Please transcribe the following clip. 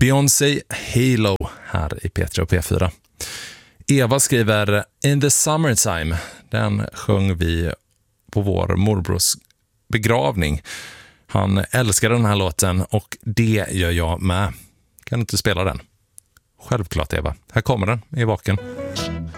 Beyoncé Halo här i P3 och P4. Eva skriver In the Summertime. Den sjöng vi på vår morbrors begravning. Han älskar den här låten och det gör jag med. Kan du inte spela den? Självklart Eva. Här kommer den i vaken.